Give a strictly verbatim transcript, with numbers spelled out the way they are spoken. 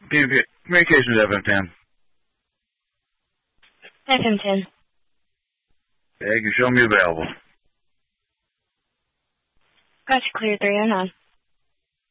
Communications F M ten. F M ten. Yeah, you can show me available. Gotcha, clear three oh nine.